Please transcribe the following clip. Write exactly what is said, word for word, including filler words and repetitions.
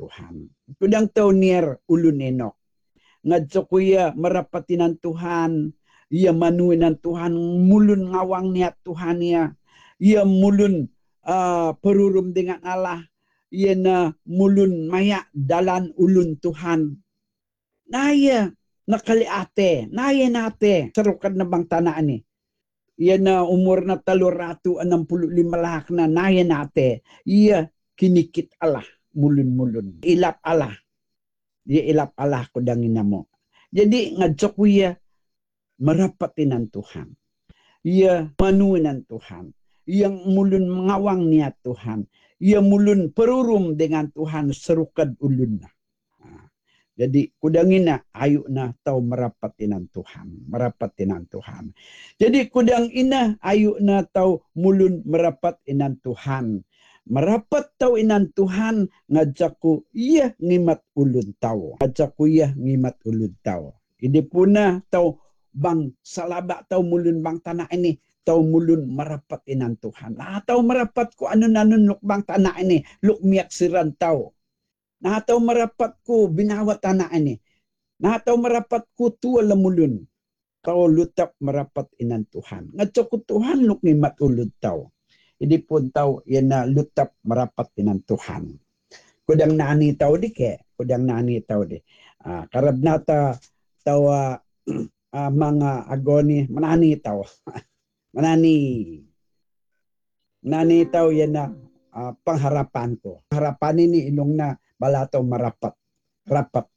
Tuhan. Kudang tau nier ulun enok. Ngadso kuya merapatinan Tuhan. Ia manuinan Tuhan. Mulun ngawang niat Tuhan ya. Ia mulun uh, perurum dengan Allah. Ia na mulun maya dalan ulun Tuhan. Naya nakaliate. Naya nate. Serukan na bang tanah ni. Ia na umur na taluratu enam puluh lima lahak na naya nate. Ia kinikit Allah. Mulun-mulun. Ilap Allah. Dia ilap Allah kudangin mo. Jadi ngajok kuya merapatinan Tuhan. Ia manuinan Tuhan. Yang mulun mengawang niat Tuhan. Ia mulun perurum dengan Tuhan serukad ulun. Nah, jadi kudangin na ayu na tau merapatinan Tuhan. Merapatinan Tuhan. Jadi kudang ina ayu na tau mulun merapatinan Tuhan. Merapat tau inan Tuhan ngajakku iya ngimat ulun tau. Ngajakku iya ngimat ulun tau. Ini puna tau bang salaba tau mulun bang tanah ini. Tau mulun merapat inan Tuhan. Nah tau merapat ku anun-anun luk bang tanah ini. Luk miak siran tau. Nah tau merapat ku binawa tanah ini. Nah tau merapat ku tua lemulun. Tau lutap merapat inan Tuhan. Ngajakku Tuhan luk ngimat ulun tau. Ini pun tahu yang lutap merapat dengan Tuhan. Kudang nani tahu di ke, kudang nani tahu di. Uh, karena ta tahu uh, mga agoni menani tahu, menani, menani tahu yang uh, pengharapanku. Harapan ini ilung na balato merapat, rapat